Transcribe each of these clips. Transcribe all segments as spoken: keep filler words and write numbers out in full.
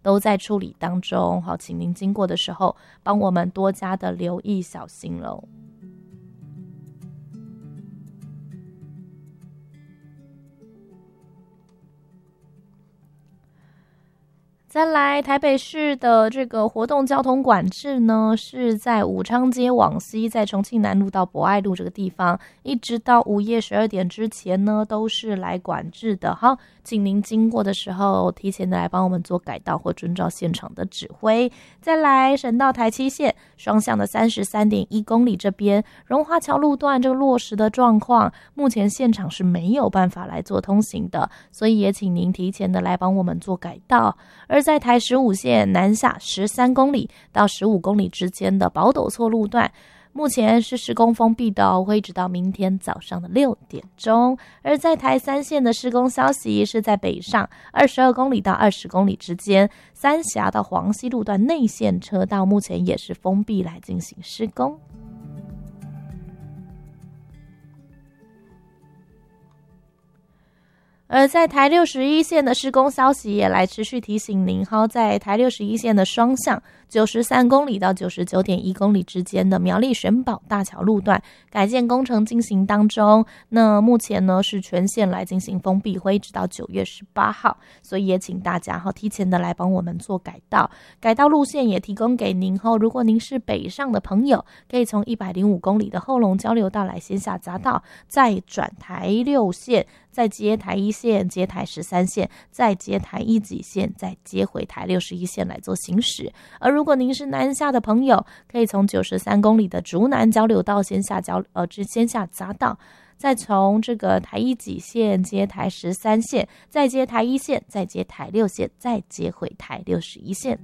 都在处理当中，好，请您经过的时候帮我们多加的留意小心喽。再来，台北市的这个活动交通管制呢，是在武昌街往西，在重庆南路到博爱路这个地方，一直到午夜十二点之前呢，都是来管制的。好，请您经过的时候，提前的来帮我们做改道或遵照现场的指挥。再来，省道台七线双向的三十三点一公里这边，荣华桥路段这个落实的状况，目前现场是没有办法来做通行的，所以也请您提前的来帮我们做改道。而在台十五线南下十三公里到十五公里之间的宝斗错路段，目前是施工封闭的哦，会一直到明天早上的六点钟。而在台三线的施工消息是在北上二十二公里到二十公里之间，三峡到黄溪路段内线车道目前也是封闭来进行施工。而在台六十一线的施工消息也来持续提醒您，好，在台六十一线的双向九十三公里到九十九点一公里之间的苗栗选宝大桥路段改建工程进行当中，那目前呢是全线来进行封闭，会一直到九月十八号，所以也请大家好提前的来帮我们做改道，改道路线也提供给您后，如果您是北上的朋友，可以从一百零五公里的后龙交流道来先下匝道，再转台六线，再接台一线，接台十三线，再接台一几线，再接回台六十一线来做行驶。而如果您是南下的朋友，可以从九十三公里的竹南交流道先下交呃先下匝道，再从这个台一几线接台十三线，再接台一线，再接台六线，再接回台六十一线。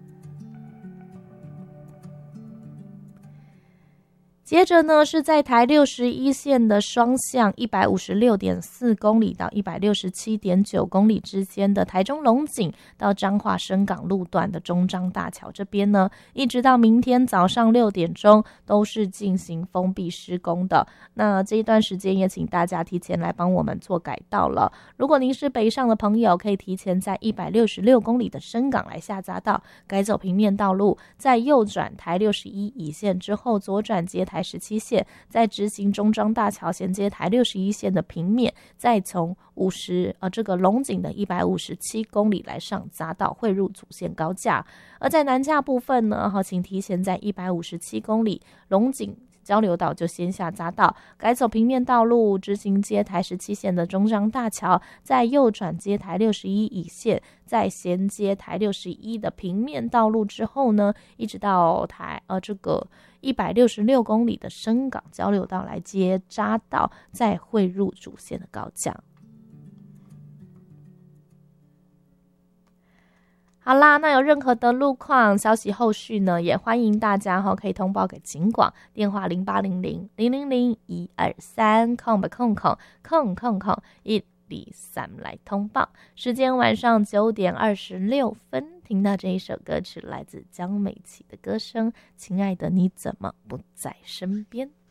接着呢，是在台六十一线的双向一百五十六点四公里到一百六十七点九公里之间的台中龙井到彰化深港路段的中彰大桥这边呢，一直到明天早上六点钟都是进行封闭施工的。那这一段时间也请大家提前来帮我们做改道了。如果您是北上的朋友，可以提前在一百六十六公里的深港来下匝道，改走平面道路，在右转台六十一乙线之后，左转接台十七线，再执行中彰大桥衔接台六十一线的平面，再从五十呃这个龙井的一百五十七公里来上匝道汇入主线高架。而在南架部分呢，好，请提前在一百五十七公里龙井交流道就先下匝道，改走平面道路，执行接台十七线的中彰大桥，再右转接台六十一乙线，再衔接台六十一的平面道路之后呢，一直到台呃这个一百六十六公里的深港交流道来接匝道，再汇入主线的高架。好啦，那有任何的路况消息后续呢，也欢迎大家可以通报给警广，电话零八零零零零零一二三空吧空空空空空一二三来通报。时间晚上九点二十六分，听到这一首歌曲来自江美琪的歌声《亲爱的你怎么不在身边》。